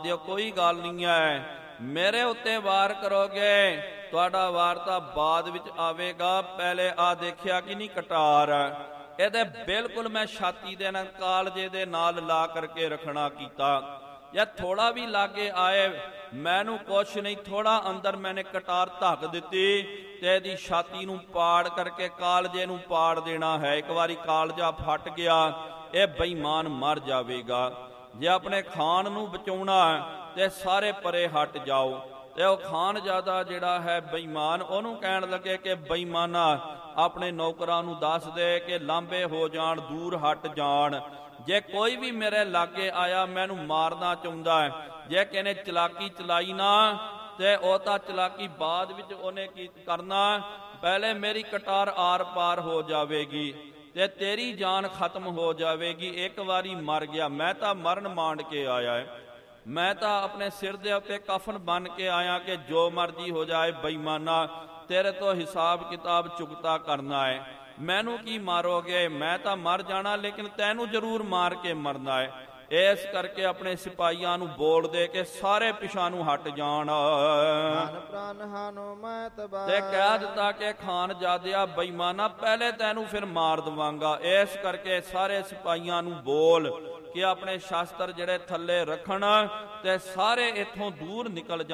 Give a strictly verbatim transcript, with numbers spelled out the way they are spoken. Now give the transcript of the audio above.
ਦਿਓ, ਕੋਈ ਗੱਲ ਨਹੀਂ ਹੈ। ਮੇਰੇ ਉੱਤੇ ਵਾਰ ਕਰੋਗੇ, ਤੁਹਾਡਾ ਵਾਰ ਤਾਂ ਬਾਅਦ ਵਿੱਚ ਆਵੇਗਾ। ਪਹਿਲੇ ਆ ਦੇਖਿਆ ਕਿ ਨਹੀਂ ਕਟਾਰ, ਇਹਦੇ ਬਿਲਕੁਲ ਮੈਂ ਛਾਤੀ ਦੇ ਨਾਲ ਕਾਲਜੇ ਦੇ ਨਾਲ ਲਾ ਕਰਕੇ ਰੱਖਣਾ ਕੀਤਾ। ਜਾਂ ਥੋੜਾ ਵੀ ਲਾਗੇ ਆਏ ਮੈਨੂੰ ਕੁਛ ਨਹੀਂ, ਥੋੜਾ ਅੰਦਰ ਮੈਨੇ ਕਟਾਰ ਧੱਕ ਦਿੱਤੀ ਤੇ ਇਹਦੀ ਛਾਤੀ ਨੂੰ ਪਾੜ ਕਰਕੇ ਕਾਲਜੇ ਨੂੰ ਪਾੜ ਦੇਣਾ ਹੈ। ਇੱਕ ਵਾਰੀ ਕਾਲਜਾ ਫਟ ਗਿਆ, ਇਹ ਬੇਈਮਾਨ ਮਰ ਜਾਵੇਗਾ। ਜੇ ਆਪਣੇ ਖਾਨ ਨੂੰ ਬਚਾਉਣਾ ਤੇ ਸਾਰੇ ਪਰੇ ਹਟ ਜਾਓ। ਤੇ ਉਹ ਖਾਨਜ਼ਾਦਾ ਜਿਹੜਾ ਹੈ ਬੇਈਮਾਨ, ਉਹਨੂੰ ਕਹਿਣ ਲੱਗੇ ਕਿ ਬੇਈਮਾਨਾ ਆਪਣੇ ਨੌਕਰਾਂ ਨੂੰ ਦੱਸ ਦੇ ਕਿ ਲਾਂਬੇ ਹੋ ਜਾਣ, ਦੂਰ ਹਟ ਜਾਣ। ਜੇ ਕੋਈ ਵੀ ਮੇਰੇ ਲਾਗੇ ਆਇਆ ਮੈਨੂੰ ਮਾਰਨਾ ਚਾਹੁੰਦਾ ਹੈ, ਜੇ ਕਿਨੇ ਚਲਾਕੀ ਚਲਾਈ ਨਾ ਤੇ ਉਹ ਤਾਂ ਚਲਾਕੀ ਬਾਅਦ ਵਿੱਚ ਉਹਨੇ ਕੀ ਕਰਨਾ, ਪਹਿਲੇ ਮੇਰੀ ਕਟਾਰ ਆਰ ਪਾਰ ਹੋ ਜਾਵੇਗੀ ਤੇ ਤੇਰੀ ਜਾਨ ਖਤਮ ਹੋ ਜਾਵੇਗੀ। ਇੱਕ ਵਾਰੀ ਮਰ ਗਿਆ, ਮੈਂ ਤਾਂ ਮਰਨ ਮਾਂਡ ਕੇ ਆਇਆ ਹੈ, ਮੈਂ ਤਾਂ ਆਪਣੇ ਸਿਰ ਦੇ ਉੱਤੇ ਕਫਨ ਬੰਨ ਕੇ ਆਇਆ ਕਿ ਜੋ ਮਰਜ਼ੀ ਹੋ ਜਾਏ ਬੇਈਮਾਨਾ, ਤੇਰੇ ਤੋਂ ਹਿਸਾਬ ਕਿਤਾਬ ਚੁਕਤਾ ਕਰਨਾ ਹੈ। ਮੈਨੂੰ ਕੀ ਮਾਰੋਗੇ, ਮੈਂ ਤਾਂ ਮਰ ਜਾਣਾ, ਲੇਕਿਨ ਤੈਨੂੰ ਜ਼ਰੂਰ ਮਾਰ ਕੇ ਮਰਨਾ ਹੈ। ਇਸ ਕਰਕੇ ਆਪਣੇ ਸਿਪਾਹੀਆਂ ਨੂੰ ਬੋਲ ਦੇ ਕੇ ਸਾਰੇ ਪਿਛਾਂ ਨੂੰ ਹਟ ਜਾਣ ਤੇ ਕਹਿ ਦਿੱਤਾ ਕਿ ਖਾਨਜ਼ਾਦਿਆ ਬੇਈਮਾਨਾ ਪਹਿਲੇ ਤੈਨੂੰ ਫਿਰ ਮਾਰ ਦਵਾਂਗਾ। ਇਸ ਕਰਕੇ ਸਾਰੇ ਸਿਪਾਹੀਆਂ ਨੂੰ ਬੋਲ ਕਿ ਆਪਣੇ ਸ਼ਾਸਤਰ ਜਿਹੜੇ ਥੱਲੇ ਰੱਖਣ ਤੇ ਸਾਰੇ ਇੱਥੋਂ ਦੂਰ ਨਿਕਲ ਜਾਣ।